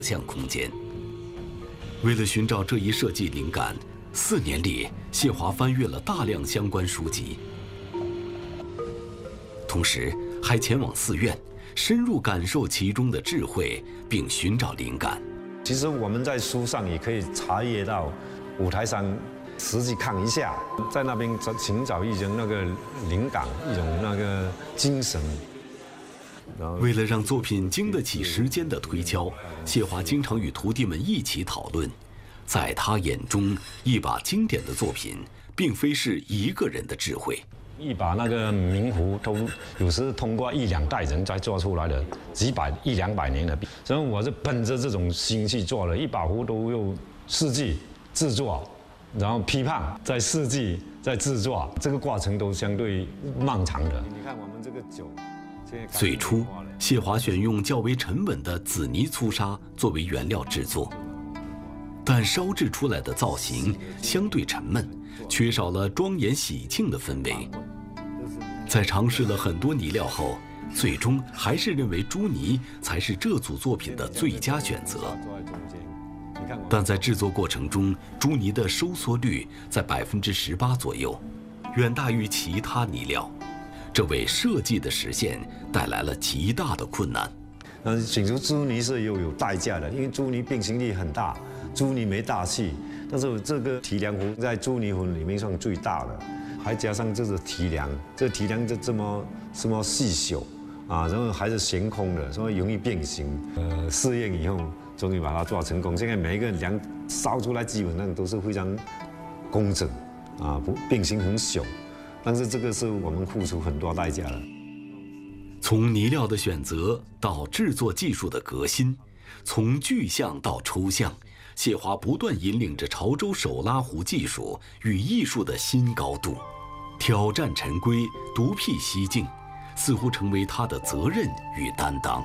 象空间。为了寻找这一设计灵感，4年里，谢华翻阅了大量相关书籍，同时还前往寺院，深入感受其中的智慧，并寻找灵感。 其实我们在书上也可以查阅到，舞台上实际看一下，在那边寻找一种那个灵感，一种那个精神。 为了让作品经得起时间的推敲，谢华经常与徒弟们一起讨论。在他眼中，一把经典的作品，并非是一个人的智慧。 一把那个名壶都有时通过1、2代人才做出来的，100、200年的。所以我是本着这种心去做了，一把壶都用4季制作，然后批判，再4季再制作，这个过程都相对漫长的。你看我们这个酒。 最初，谢华选用较为沉稳的紫泥粗砂作为原料制作，但烧制出来的造型相对沉闷，缺少了庄严喜庆的氛围。在尝试了很多泥料后，最终还是认为朱泥才是这组作品的最佳选择。但在制作过程中，朱泥的收缩率在18%左右，远大于其他泥料。这为设计的实现带来了极大的困难。 选出朱泥是有代价的，因为朱泥变形力很大，朱泥没大气。但是这个提梁壶在朱泥壶里面算最大的，还加上这个提梁，这个提梁就这么细小啊，然后还是悬空的，所以容易变形。试验以后，终于把它做成功。现在每一个梁烧出来基本上都是非常工整啊，不变形很小。但是这个是我们付出很多代价的。 从泥料的选择到制作技术的革新，从具象到抽象，谢华不断引领着潮州手拉壶技术与艺术的新高度，挑战陈规，独辟蹊径，似乎成为他的责任与担当。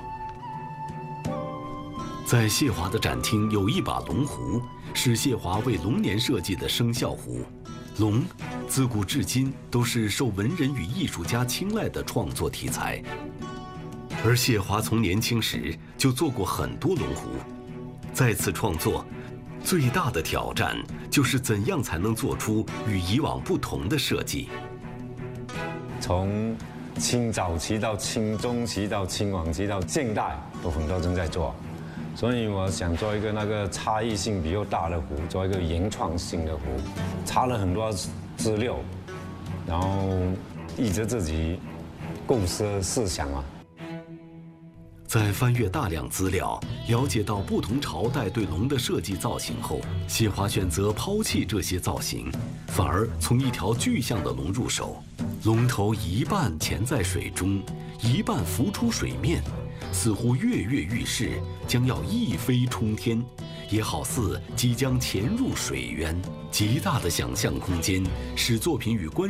在谢华的展厅有一把龙壶，是谢华为龙年设计的生肖壶。龙自古至今都是受文人与艺术家青睐的创作题材，而谢华从年轻时就做过很多龙壶。再次创作，最大的挑战就是怎样才能做出与以往不同的设计。 从清早期到清中期到清晚期到现代，都很多人在做。所以我想做一个那个差异性比较大的壶，做一个原创性的壶，查了很多资料，然后依着自己构思想啊。 在翻阅大量资料，了解到不同朝代对龙的设计造型后，谢华选择抛弃这些造型，反而从一条具象的龙入手。龙头一半潜在水中，一半浮出水面，似乎跃跃欲试，将要一飞冲天，也好似即将潜入水渊。极大的想象空间使作品与观